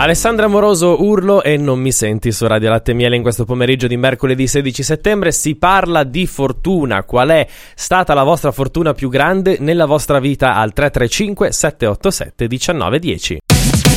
Alessandra Amoroso, Urlo e Non mi senti su Radio Latte e Miele in questo pomeriggio di mercoledì 16 settembre. Si parla di fortuna. Qual è stata la vostra fortuna più grande nella vostra vita? Al 335 787 1910.